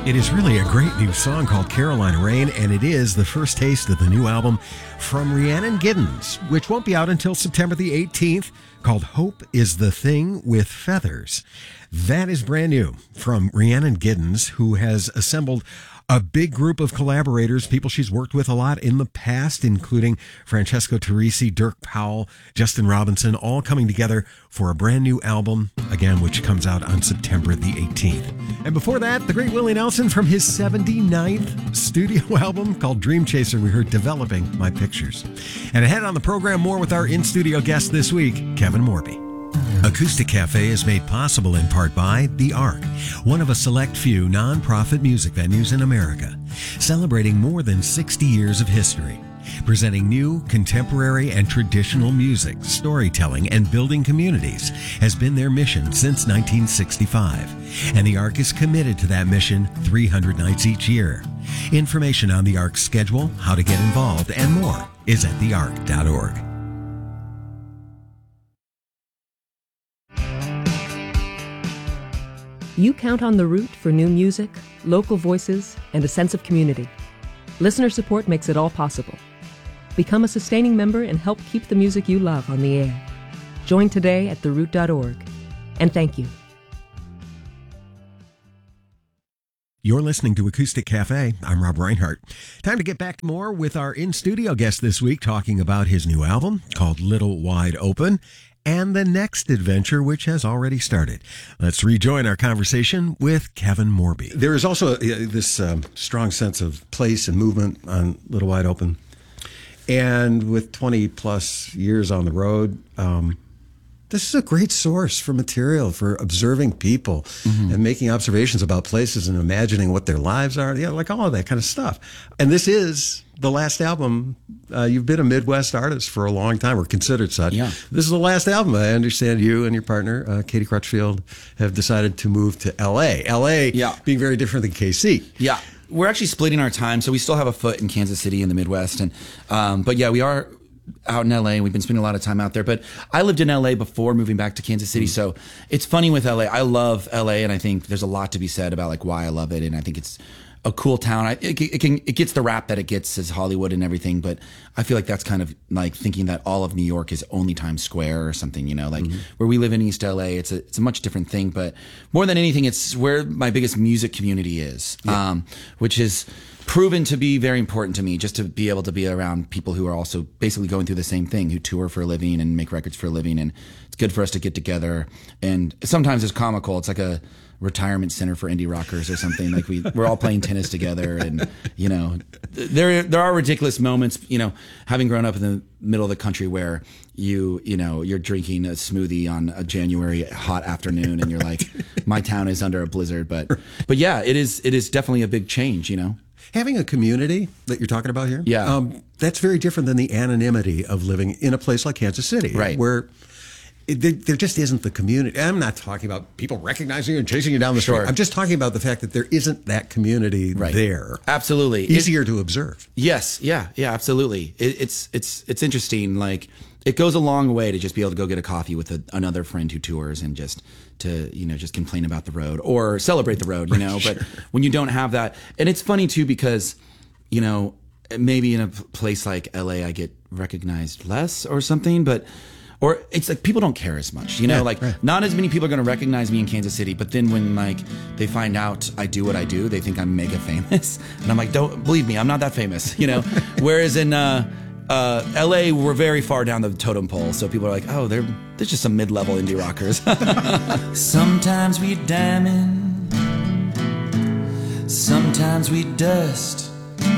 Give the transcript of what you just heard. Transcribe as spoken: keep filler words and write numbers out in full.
It is really a great new song called Carolina Rain, and it is the first taste of the new album from Rhiannon Giddens, which won't be out until September the eighteenth, called Hope is the Thing with Feathers. That is brand new from Rhiannon Giddens, who has assembled a big group of collaborators, people she's worked with a lot in the past, including Francesco Teresi, Dirk Powell, Justin Robinson, all coming together for a brand new album, again, which comes out on September the eighteenth. And before that, the great Willie Nelson from his seventy-ninth studio album called Dream Chaser, we heard Developing My Pictures. And ahead on the program, more with our in-studio guest this week, Kevin Morby. Acoustic Cafe is made possible in part by The Ark, one of a select few non-profit music venues in America, celebrating more than sixty years of history. Presenting new, contemporary, and traditional music, storytelling, and building communities has been their mission since nineteen sixty-five. And The Ark is committed to that mission three hundred nights each year. Information on The Ark's schedule, how to get involved, and more is at the ark dot org. You count on The Root for new music, local voices, and a sense of community. Listener support makes it all possible. Become a sustaining member and help keep the music you love on the air. Join today at the root dot org. And thank you. You're listening to Acoustic Cafe. I'm Rob Reinhart. Time to get back to more with our in-studio guest this week, talking about his new album called Little Wide Open and the next adventure, which has already started. Let's rejoin our conversation with Kevin Morby. There is also uh, this um, strong sense of place and movement on Little Wide Open. And with twenty plus years on the road, um, this is a great source for material, for observing people mm-hmm. and making observations about places and imagining what their lives are, you know, like all of that kind of stuff. And this is the last album. Uh, you've been a Midwest artist for a long time, or considered such. Yeah. This is the last album. I understand you and your partner, uh, Katie Crutchfield, have decided to move to L A. L A yeah. being very different than K C. Yeah. We're actually splitting our time, so we still have a foot in Kansas City in the Midwest. and um, But yeah, we are out in L A. We've been spending a lot of time out there. But I lived in L A before moving back to Kansas City, mm. so it's funny with L A. I love L A, and I think there's a lot to be said about like why I love it, and I think it's a cool town. I, it, it can it gets the rap that it gets as Hollywood and everything, but I feel like that's kind of like thinking that all of New York is only Times Square or something, you know, like mm-hmm. where we live in East L A, it's a it's a much different thing. But more than anything, it's where my biggest music community is, yeah. um, which is proven to be very important to me, just to be able to be around people who are also basically going through the same thing, who tour for a living and make records for a living. And it's good for us to get together. And sometimes it's comical. It's like a retirement center for indie rockers or something. Like we, we're all playing tennis together, and, you know, there, there are ridiculous moments, you know, having grown up in the middle of the country where you, you know, you're drinking a smoothie on a January hot afternoon and you're like, my town is under a blizzard. But, but yeah, it is, it is definitely a big change, you know? Having a community that you're talking about here, yeah, um, that's very different than the anonymity of living in a place like Kansas City, right? Where it, there, there just isn't the community. I'm not talking about people recognizing you and chasing you down the sure. street. I'm just talking about the fact that there isn't that community right. there. Absolutely, easier it, to observe. Yes, yeah, yeah, absolutely. It, it's it's it's interesting. Like it goes a long way to just be able to go get a coffee with a, another friend who tours and just to, you know, just complain about the road or celebrate the road, you know. Sure. But when you don't have that, and it's funny too because, you know, maybe in a place like L A I get recognized less or something, but or it's like people don't care as much, you know, yeah, like right. not as many people are going to recognize me in Kansas City, but then when like they find out I do what I do, they think I'm mega famous, and I'm like, don't believe me, I'm not that famous, you know. Whereas in uh Uh, L A, we're very far down the totem pole, so people are like, oh, they're, they're just some mid-level indie rockers. Sometimes we diamond, sometimes we dust,